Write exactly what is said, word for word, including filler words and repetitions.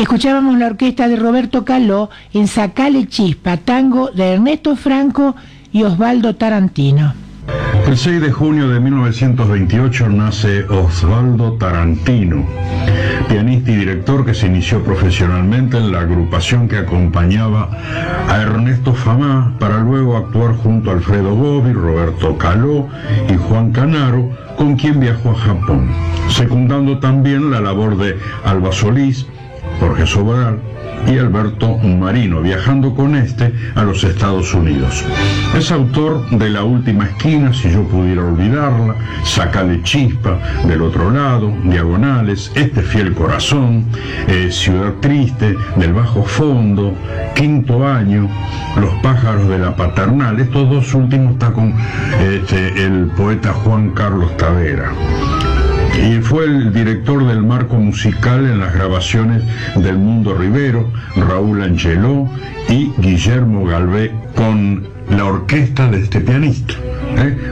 Escuchábamos la orquesta de Roberto Caló en Sacale Chispa, tango de Ernesto Franco y Osvaldo Tarantino. El seis de junio de mil novecientos veintiocho nace Osvaldo Tarantino, pianista y director que se inició profesionalmente en la agrupación que acompañaba a Ernesto Famá para luego actuar junto a Alfredo Gobi, Roberto Caló y Juan Canaro, con quien viajó a Japón, secundando también la labor de Alba Solís, Jorge Sobral y Alberto Marino, viajando con este a los Estados Unidos. Es autor de La Última Esquina, Si yo pudiera olvidarla, Sacale Chispa, Del otro lado, Diagonales, Este fiel corazón, eh, Ciudad Triste, Del bajo fondo, Quinto año, Los pájaros de la paternal. Estos dos últimos está con este, el poeta Juan Carlos Tavera. Y fue el director del marco musical en las grabaciones del Mundo Rivero, Raúl Angeló y Guillermo Galvé, con la orquesta de este pianista, ¿eh?